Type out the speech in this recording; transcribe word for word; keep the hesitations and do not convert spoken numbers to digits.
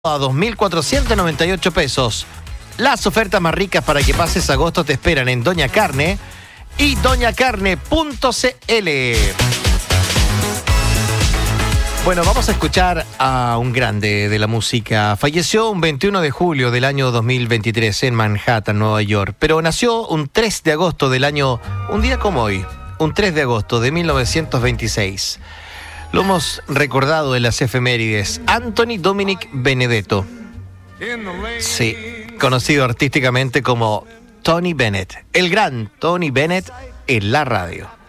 A dos mil cuatrocientos noventa y ocho pesos. Las ofertas más ricas para que pases agosto te esperan en Doña Carne y doña carne punto c l. Bueno, vamos a escuchar a un grande de la música. Falleció un veintiuno de julio del año dos mil veintitrés en Manhattan, Nueva York, pero nació un tres de agosto del año, un día como hoy, un tres de agosto de mil novecientos veintiséis. Lo hemos recordado en las efemérides. Anthony Dominic Benedetto. Sí, conocido artísticamente como Tony Bennett. El gran Tony Bennett en la radio.